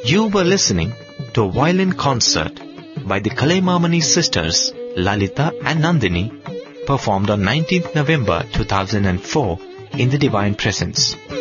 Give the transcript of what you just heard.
You were listening to a violin concert by the Kalaimamani sisters Lalita and Nandini, performed on 19th November 2004 in the Divine Presence.